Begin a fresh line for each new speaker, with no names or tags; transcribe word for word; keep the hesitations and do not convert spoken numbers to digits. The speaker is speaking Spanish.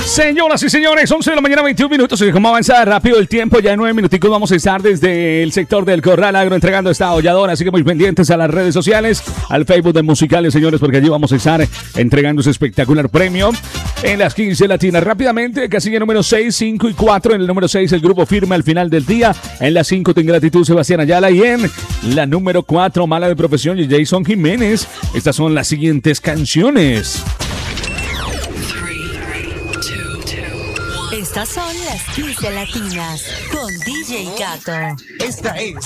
Señoras y señores, once de la mañana, veintiún minutos. Y como avanza rápido el tiempo, ya en nueve minuticos vamos a estar desde el sector del Corral Agro entregando esta holladora. Así que muy pendientes a las redes sociales, al Facebook de Musicales, señores, porque allí vamos a estar entregando ese espectacular premio en las quince latinas. Rápidamente, casilla número seis, cinco y cuatro. En el número seis, el grupo Firme al final del día. En la cinco, Ten Gratitud, Sebastián Ayala. Y en la número cuatro, Mala de Profesión, y Jason Jiménez. Estas son las siguientes canciones.
Estas son las quince latinas con D J Gato.
Esta es